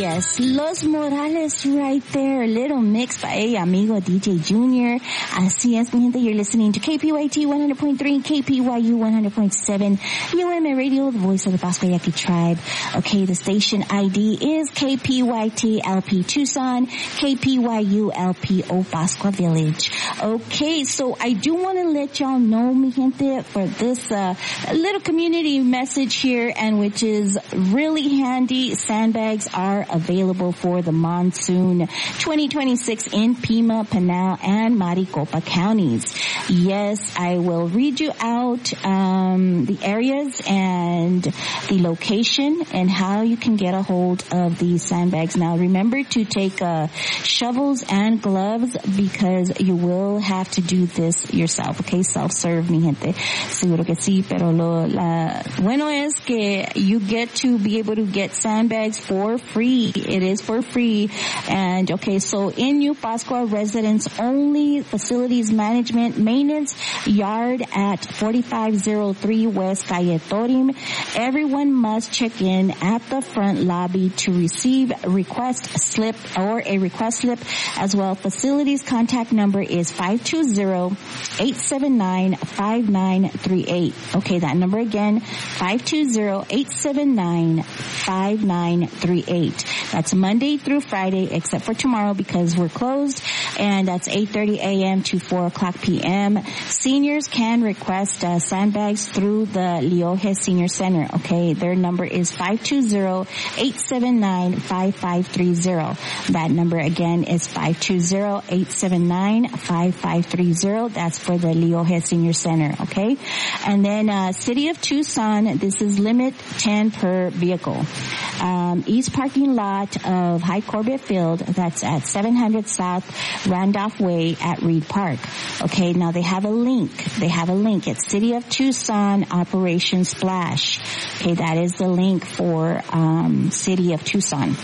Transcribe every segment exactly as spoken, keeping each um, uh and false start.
yes, Los Morales right there. Little mix by amigo D J Junior. Así es, mi gente. You're listening to K P Y T one hundred point three, K P Y U one hundred point seven, U M A Radio, the voice of the Pascua Yaqui tribe. Okay, the station I D is K P Y T L P Tucson, K P Y U L P O Pascua Village. Okay, so I do want to let y'all know, mi gente, for this uh, little community message here, and which is really handy. Sandbags are available for the monsoon twenty twenty-six in Pima, Pinal, and Maricopa counties. Yes, I will read you out um, the areas and the location and how you can get a hold of these sandbags. Now, remember to take uh, shovels and gloves because you will have to do this yourself. Okay, self-serve, mi gente. Seguro que sí, pero lo la, bueno es que you get to be able to get sandbags for free. It is for free. And okay, so in New Pascua, residents only, facilities management, maintenance yard at forty-five oh three West Calle Torim. Everyone must check in at the front lobby to receive a request slip or a request slip as well. Facilities contact number is five two zero, eight seven nine, five nine three eight. Okay, that number again, five two zero, eight seven nine, five nine three eight. That's Monday through Friday except for tomorrow because we're closed, and that's eight thirty a.m. to four o'clock p.m. Seniors can request uh, sandbags through the Lioje Senior Center. Okay, their number is five two zero, eight seven nine, five five three zero. That number again is five two zero, eight seven nine, five five three zero. That's for the Lioje Senior Center. Okay, and then uh, City of Tucson, this is limit ten per vehicle. Um, east parking lot of High Corbett Field, that's at seven hundred South Randolph Way at Reed Park. Okay, now they have a link. They have a link. It's City of Tucson Operation Splash. Okay, that is the link for um, City of Tucson.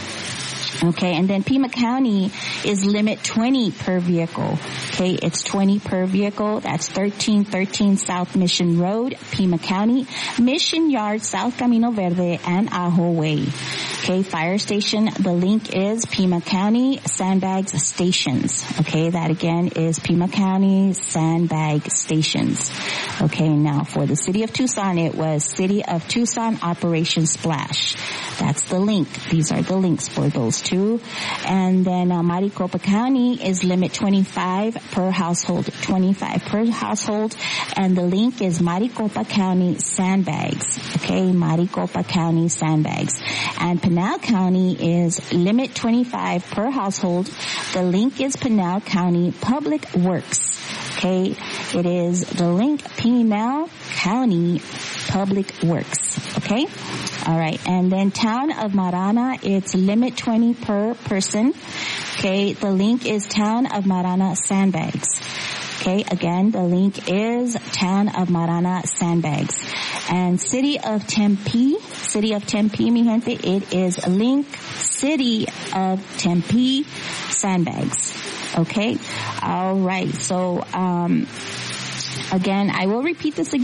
Okay, and then Pima County is limit twenty per vehicle. Okay, it's twenty per vehicle. That's thirteen thirteen South Mission Road, Pima County, Mission Yard, South Camino Verde, and Ajo Way. Okay, fire station, the link is Pima County Sandbags Stations. Okay, that again is Pima County Sandbag Stations. Okay, now for the City of Tucson, it was City of Tucson Operation Splash. That's the link. These are the links for those two. And then uh, Maricopa County is limit twenty-five per household, twenty-five per household. And the link is Maricopa County Sandbags. Okay, Maricopa County Sandbags. And Pinal County is limit twenty-five per household. The link is Pinal County Public Works. Okay, it is the link Pinal County Public Works. Okay, all right, and then Town of Marana, it's limit twenty per person. Okay, the link is Town of Marana Sandbags. Okay, again, the link is Town of Marana Sandbags. And City of Tempe, City of Tempe, mi gente, it is link City of Tempe Sandbags. Okay, all right, so um again, I will repeat this again.